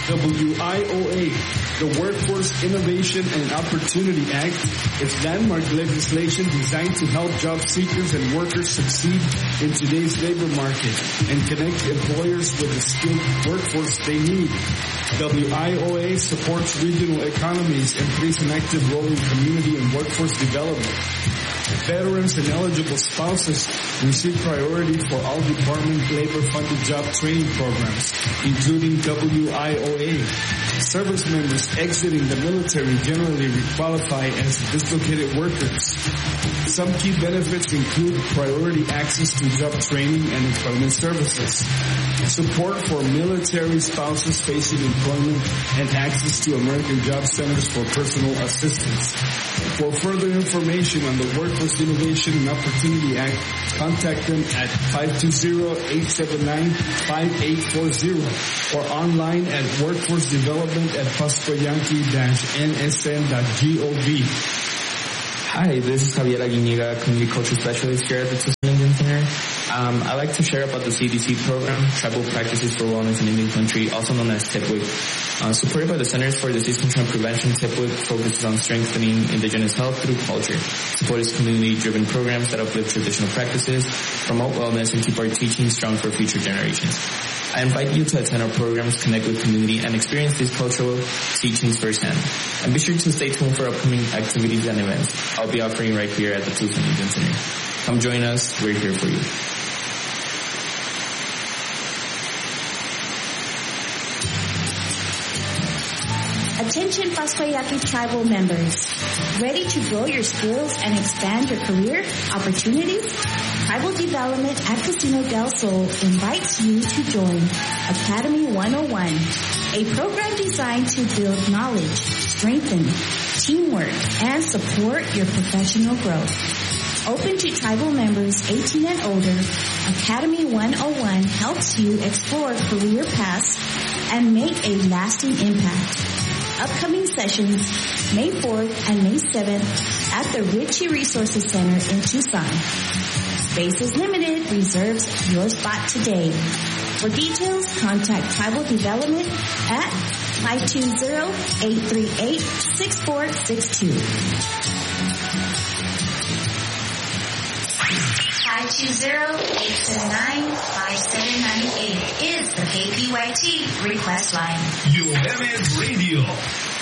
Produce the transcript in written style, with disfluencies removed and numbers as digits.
WIOA, the Workforce Innovation and Opportunity Act, is landmark legislation designed to help job seekers and workers succeed in today's labor market and connect employers with the skilled workforce they need. WIOA supports regional economies and plays an active role in community and workforce development. Veterans and eligible spouses receive priority for all department labor-funded job training programs, including WIOA. Service members exiting the military generally qualify as dislocated workers. Some key benefits include priority access to job training and employment services, support for military spouses facing employment, and access to American Job Centers for personal assistance. For further information on the Workforce Innovation and Opportunity Act, contact them at 520-879-5840 or online at workforcedevelopment@pascoyankee-nsn.gov. Hi, this is Javier Aguiniga, Community Culture Specialist here at the Tucson Indian Center. I'd like to share about the CDC program, Tribal Practices for Wellness in Indian Country, also known as TIPWIC. Supported by the Centers for Disease Control and Prevention, TIPWIC focuses on strengthening indigenous health through culture. Support is community-driven programs that uplift traditional practices, promote wellness, and keep our teachings strong for future generations. I invite you to attend our programs, connect with community, and experience these cultural teachings firsthand. And be sure to stay tuned for upcoming activities and events I'll be offering right here at the Tucson Indian Center. Come join us. We're here for you. Attention Pascoyaki tribal members. Ready to grow your skills and expand your career opportunities? Tribal Development at Casino del Sol invites you to join Academy 101, a program designed to build knowledge, strengthen teamwork, and support your professional growth. Open to tribal members 18 and older, Academy 101 helps you explore career paths and make a lasting impact. Upcoming sessions, May 4th and May 7th at the Ritchie Resources Center in Tucson. Space is limited. Reserves your spot today. For details, contact Tribal Development at 520-838-6462. 520-879-5798 is the KPYT request line. Jueves Radio.